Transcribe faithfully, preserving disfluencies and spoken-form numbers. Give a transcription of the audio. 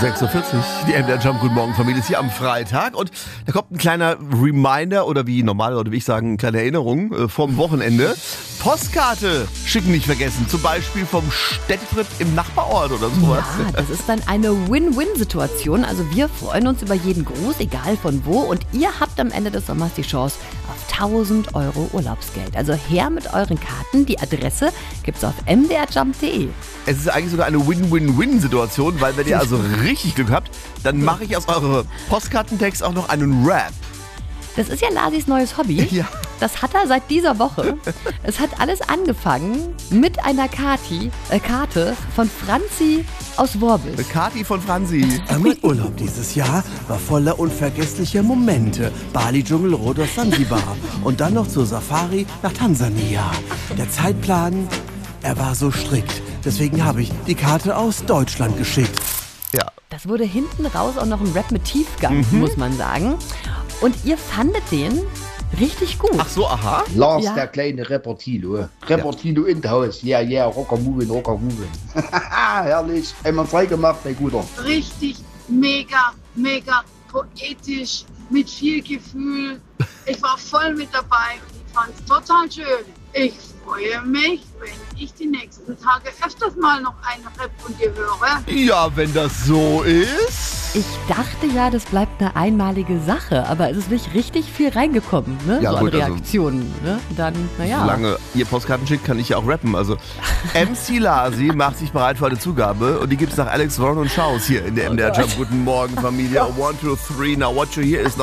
sechs Uhr vierzig, die M D R Jump, guten Morgen Familie, ist hier am Freitag und da kommt ein kleiner Reminder oder wie normal oder wie ich sagen, eine kleine Erinnerung äh, vom Wochenende. Postkarte schicken nicht vergessen, zum Beispiel vom Städtetrip im Nachbarort oder sowas. Ja, das ist dann eine Win-Win-Situation, also wir freuen uns über jeden Gruß, egal von wo, und ihr habt am Ende des Sommers die Chance auf tausend Euro Urlaubsgeld. Also her mit euren Karten, die Adresse gibt's auf m d r jump punkt d e. Es ist eigentlich sogar eine Win-Win-Win-Situation, weil wenn ihr also richtig Glück habt, dann mache ich aus eurem Postkartentext auch noch einen Rap. Das ist ja Lasis neues Hobby. Ja. Das hat er seit dieser Woche. Es hat alles angefangen mit einer Kati, äh, Karte von Franzi aus Worbis. Kati von Franzi. Mein Urlaub dieses Jahr war voller unvergesslicher Momente. Bali, Dschungel, Rhodos, Sansibar. Und dann noch zur Safari nach Tansania. Der Zeitplan, er war so strikt. Deswegen habe ich die Karte aus Deutschland geschickt. Ja. Das wurde hinten raus auch noch ein Rap mit Tiefgang, Mhm. muss man sagen. Und ihr fandet den richtig gut. Ach so, aha. Lars, Ja. der kleine Reportilo. Reportilo in der Haus. Ja, ja, Rocker Movin, Rocker Movin. Herrlich. Einmal frei gemacht, mein Guter. Richtig mega, mega poetisch, mit viel Gefühl. Ich war voll mit dabei und ich fand es total schön. Ich freue mich, wenn ich die nächsten Tage öfters mal noch einen Rap von dir höre. Ja, wenn das so ist. Ich dachte ja, das bleibt eine einmalige Sache, aber es ist wirklich richtig viel reingekommen, ne? Ja, so an gut, also- Reaktionen. Ne? Dann, naja. Solange ihr Postkarten schickt, kann ich ja auch rappen. Also M C Lasi macht sich bereit für eine Zugabe und die gibt's nach Alex Warren und Schaus hier in der M D R Jump. Guten Morgen Familie. One, two, three. Now what you hear is